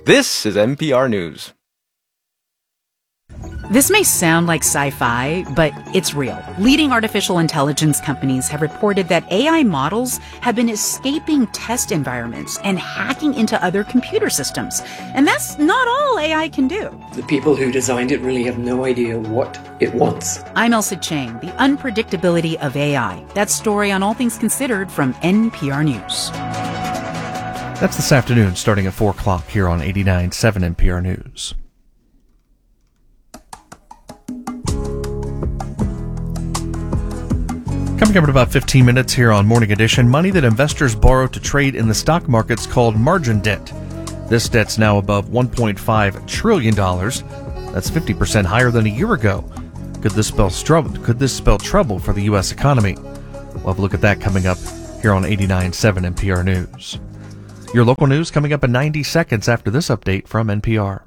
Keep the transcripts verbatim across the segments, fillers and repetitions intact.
This is N P R News. This may sound like sci-fi, but it's real. Leading artificial intelligence companies have reported that A I models have been escaping test environments and hacking into other computer systems. And that's not all A I can do. The people who designed it really have no idea what it wants. I'm Elsa Chang, the unpredictability of A I. That story on All Things Considered from N P R News. That's this afternoon, starting at four o'clock here on eighty-nine point seven N P R News. Coming up in about fifteen minutes here on Morning Edition, money that investors borrow to trade in the stock markets called margin debt. This debt's now above one point five trillion dollars. That's fifty percent higher than a year ago. Could this spell trouble? Could this spell trouble for the U S economy? We'll have a look at that coming up here on eighty-nine point seven N P R News. Your local news coming up in ninety seconds after this update from N P R.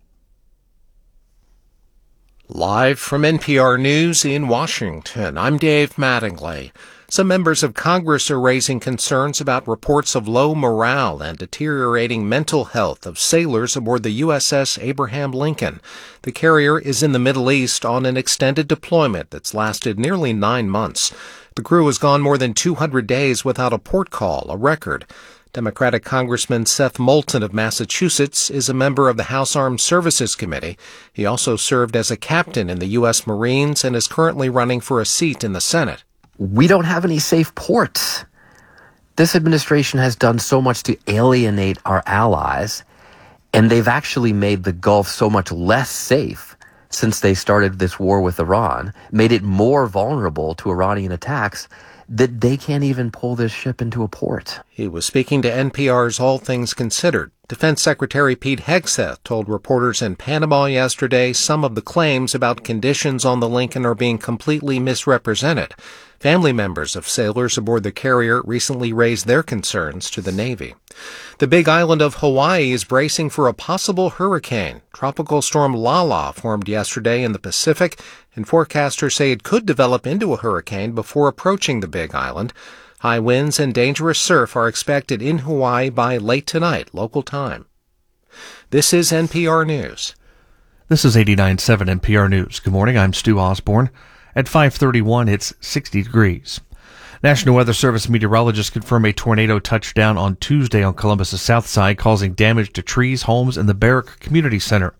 Live from N P R News in Washington, I'm Dave Mattingly. Some members of Congress are raising concerns about reports of low morale and deteriorating mental health of sailors aboard the U S S Abraham Lincoln. The carrier is in the Middle East on an extended deployment that's lasted nearly nine months. The crew has gone more than two hundred days without a port call, a record. Democratic Congressman Seth Moulton of Massachusetts is a member of the House Armed Services Committee. He also served as a captain in the U S Marines and is currently running for a seat in the Senate. We don't have any safe ports. This administration has done so much to alienate our allies, and they've actually made the Gulf so much less safe since they started this war with Iran, made it more vulnerable to Iranian attacks, that they can't even pull this ship into a port. He was speaking to N P R's All Things Considered. Defense Secretary Pete Hegseth told reporters in Panama yesterday some of the claims about conditions on the Lincoln are being completely misrepresented. Family members of sailors aboard the carrier recently raised their concerns to the Navy. The Big Island of Hawaii is bracing for a possible hurricane. Tropical storm Lala formed yesterday in the Pacific, and forecasters say it could develop into a hurricane before approaching the Big Island. High winds and dangerous surf are expected in Hawaii by late tonight, local time. This is N P R News. This is eighty-nine point seven N P R News. Good morning, I'm Stu Osborne. At five thirty-one, it's sixty degrees. National Weather Service meteorologists confirm a tornado touched down on Tuesday on Columbus's south side, causing damage to trees, homes, and the Barrack Community Center.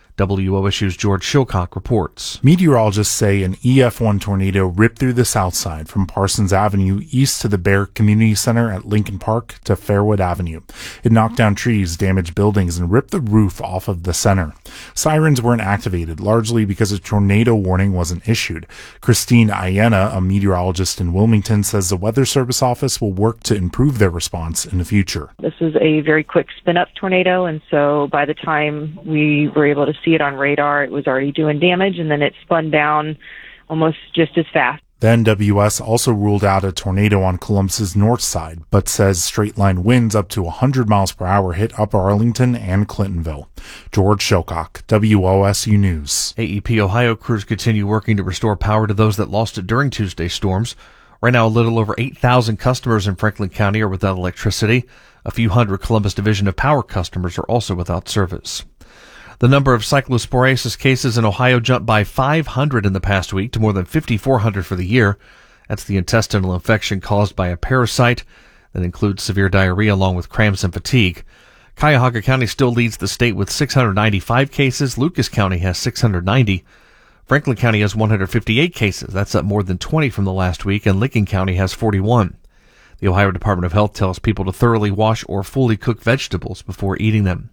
W O S U's George Shilcock reports. Meteorologists say an E F one tornado ripped through the south side from Parsons Avenue east to the Barrack Community Center at Lincoln Park to Fairwood Avenue. It knocked down trees, damaged buildings, and ripped the roof off of the center. Sirens weren't activated, largely because a tornado warning wasn't issued. Christine Ayena, a meteorologist in Wilmington, says the Weather Service office will work to improve their response in the future. This is a very quick spin-up tornado, and so by the time we were able to see it on radar, it was already doing damage, and then it spun down almost just as fast. The N W S also ruled out a tornado on Columbus's north side, but says straight-line winds up to one hundred miles per hour hit Upper Arlington and Clintonville. George Shilcock, W O S U News. A E P Ohio crews continue working to restore power to those that lost it during Tuesday's storms. Right now, a little over eight thousand customers in Franklin County are without electricity. A few hundred Columbus Division of Power customers are also without service. The number of cyclosporiosis cases in Ohio jumped by five hundred in the past week to more than fifty-four hundred for the year. That's the intestinal infection caused by a parasite that includes severe diarrhea along with cramps and fatigue. Cuyahoga County still leads the state with six hundred ninety-five cases. Lucas County has six hundred ninety. Franklin County has one hundred fifty-eight cases. That's up more than twenty from the last week, and Licking County has forty-one. The Ohio Department of Health tells people to thoroughly wash or fully cook vegetables before eating them.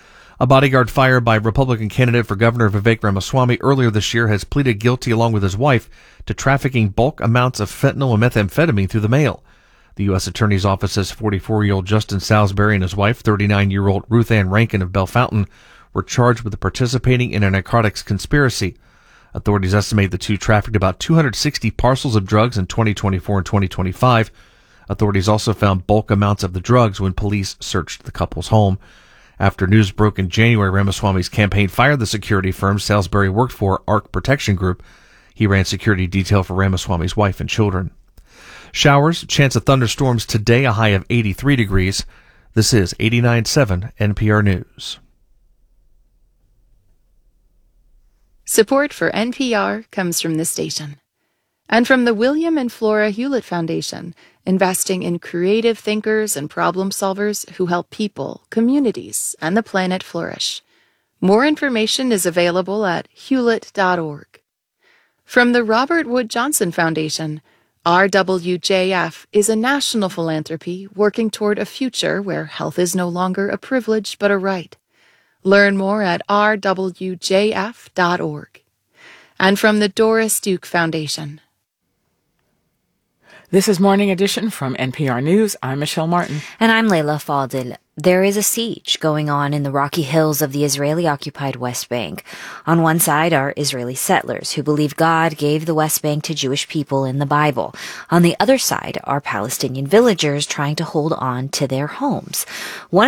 A bodyguard fired by Republican candidate for governor Vivek Ramaswamy earlier this year has pleaded guilty along with his wife to trafficking bulk amounts of fentanyl and methamphetamine through the mail. The U S Attorney's Office says forty-four-year-old Justin Salisbury and his wife, thirty-nine-year-old Ruth Ann Rankin of Bellefontaine, were charged with participating in a narcotics conspiracy. Authorities estimate the two trafficked about two hundred sixty parcels of drugs in twenty twenty-four and twenty twenty-five. Authorities also found bulk amounts of the drugs when police searched the couple's home. After news broke in January, Ramaswamy's campaign fired the security firm Salisbury worked for, Arc Protection Group. He ran security detail for Ramaswamy's wife and children. Showers, chance of thunderstorms today, a high of eighty-three degrees. This is eighty-nine point seven N P R News. Support for N P R comes from this station. And from the William and Flora Hewlett Foundation, investing in creative thinkers and problem solvers who help people, communities, and the planet flourish. More information is available at hewlett dot org. From the Robert Wood Johnson Foundation, R W J F is a national philanthropy working toward a future where health is no longer a privilege but a right. Learn more at r w j f dot org. And from the Doris Duke Foundation. This is Morning Edition from N P R News. I'm Michelle Martin. And I'm Layla Fadil. There is a siege going on in the rocky hills of the Israeli-occupied West Bank. On one side are Israeli settlers who believe God gave the West Bank to Jewish people in the Bible. On the other side are Palestinian villagers trying to hold on to their homes. One